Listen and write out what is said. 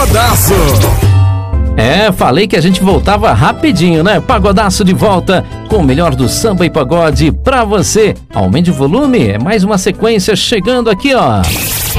Pagodaço. Falei que a gente voltava rapidinho, né? Pagodaço de volta com o melhor do samba e pagode pra você. Aumente o volume, é mais uma sequência chegando aqui, ó.